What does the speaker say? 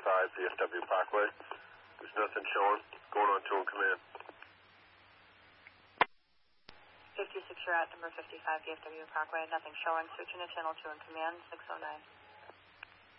VFW Parkway. There's nothing showing. Going on 2 in command. 56, you're at number 55 VFW Parkway. Nothing showing. Switching to channel 2 in command, 609.